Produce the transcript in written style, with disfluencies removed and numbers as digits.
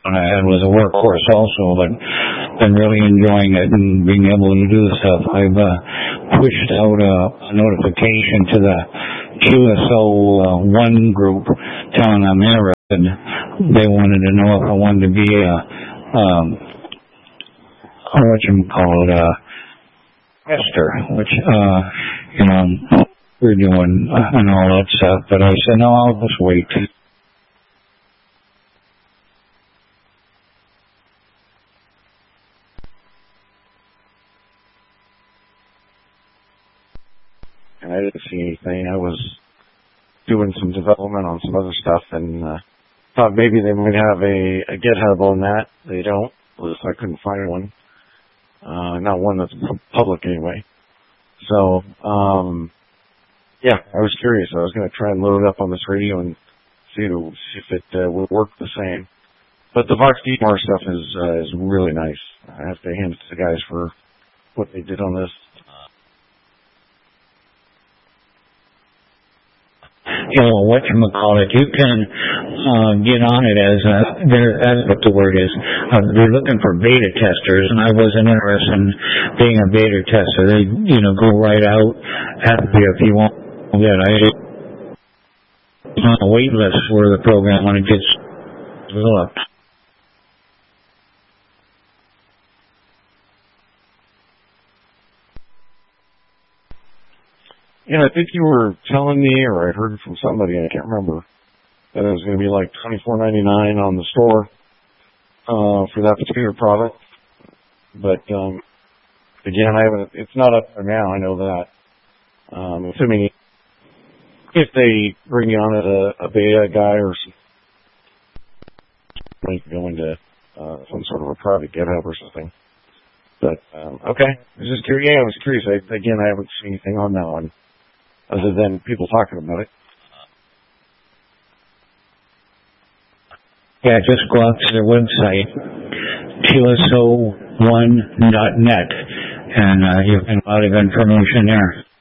I had was a workhorse also, but been really enjoying it and being able to do the stuff. I've pushed out a notification to the QSO 1 group telling them interested. They wanted to know if I wanted to be tester, which, we're doing and all that stuff. But I said, no, I'll just wait. And I didn't see anything. I was doing some development on some other stuff and thought maybe they might have a GitHub on that. They don't. At least I couldn't find one. Not one that's public anyway. So, yeah, I was curious. I was going to try and load it up on this radio and see if it would work the same. But the Vox DMR stuff is really nice. I have to hand it to the guys for what they did on this. Whatchamacallit, you can get on it as what the word is. They're looking for beta testers, and I wasn't interested in being a beta tester. They, go right out at you if you want that. I'm on a wait list for the program when it gets developed. Yeah, I think you were telling me, or I heard from somebody, I can't remember, that it was going to be like $24.99 on the store for that particular product. But again, it's not up there now. I know that. Assuming if they bring you on as a beta guy or something, go into some sort of a private GitHub or something. But okay, I was just curious. Yeah, I was curious. I haven't seen anything on that one, other than people talking about it. Yeah, just go out to their website, QSO1.net, and you can find a lot of information there.